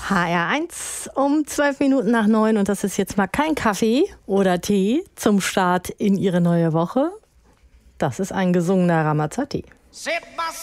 HR1 um 12 Minuten nach 9 und das ist jetzt mal kein Kaffee oder Tee zum Start in Ihre neue Woche. Das ist ein gesungener Ramazzotti.